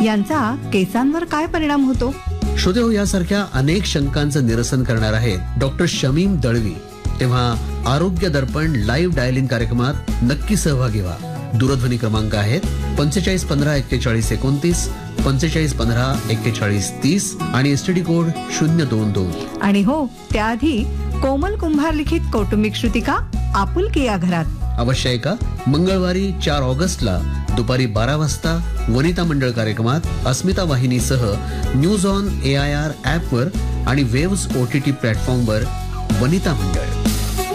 यांचा केसांवर काय परिणाम होतो? श्रोते हो, यासारख्या अनेक शंकांचं निरसन करणार आहेत डॉक्टर शमीम दळवी. तेव्हा आरोग्य दर्पण लाईव्ह डायलिंग कार्यक्रमात नक्की सहभागी व्हा. दूरध्वनी क्रमांक आहेत 45 15 41 29, 45 15 41 30 आणि एसटीडी कोड 022. आणि हो, त्याआधी कोमल कुंभार लिखित कौटुंबिक श्रुतिका आपुलकी या घरात अवश्य ऐका. मंगळवारी 4 ऑगस्टला दुपारी 12 वाजता वनिता मंडळ कार्यक्रमात अस्मिता वाहिनीसह न्यूज ऑन AIR ऍपवर आणि वेव्स OTT प्लॅटफॉर्मवर वनिता मंडळ.